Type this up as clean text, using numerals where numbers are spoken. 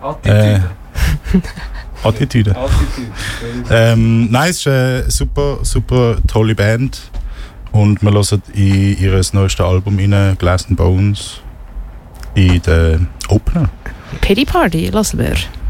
Attitüde. Nein, es ist eine super, super tolle Band. Und wir hören in ihr neuestes Album rein, Glass and Bones, in den Opener. Pity Party, lassen wir.